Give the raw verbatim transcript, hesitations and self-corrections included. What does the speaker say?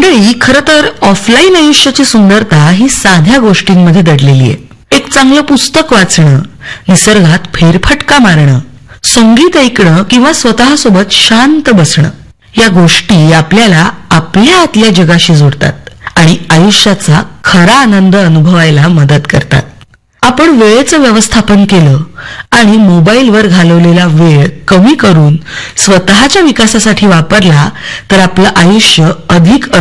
मंडळी, खरं तर ऑफलाईन आयुष्याची सुंदरता ही साध्या गोष्टींमध्ये दडलेली आहे. एक चांगलं पुस्तक वाचणं, निसर्गात फेरफटका मारणं, संगीत ऐकणं किंवा स्वतःसोबत शांत बसणं, या गोष्टी आपल्याला आपल्या आतल्या जगाशी जोडतात आणि आयुष्याचा खरा आनंद अनुभवायला मदत करतात. आपण वेळेचं व्यवस्थापन केलं आणि मोबाईलवर घालवलेला वेळ कमी करून स्वतःच्या विकासासाठी वापरला तर आपलं आयुष्य अधिक